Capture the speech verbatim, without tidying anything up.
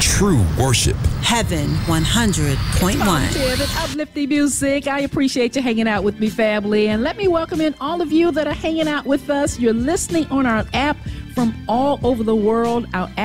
true worship. Heaven one hundred point one. It's uplifting music. I appreciate you hanging out with me, family. And let me welcome in all of you that are hanging out with us. You're listening on our app from all over the world. Our app